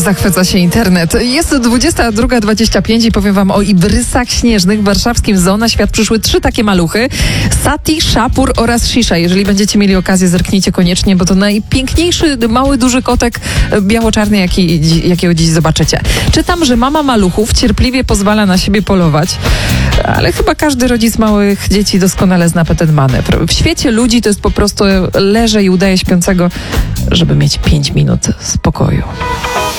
Zachwyca się internet. Jest 22:25 i powiem wam o ibrysach śnieżnych w warszawskim zoo. Na świat przyszły 3 takie maluchy. Sati, Szapur oraz Shisha. Jeżeli będziecie mieli okazję, zerknijcie koniecznie, bo to najpiękniejszy, mały, duży kotek biało-czarny, jakiego dziś zobaczycie. Czytam, że mama maluchów cierpliwie pozwala na siebie polować, ale chyba każdy rodzic małych dzieci doskonale zna ten manewr. W świecie ludzi to jest po prostu leżę i udaję śpiącego, żeby mieć 5 minut spokoju.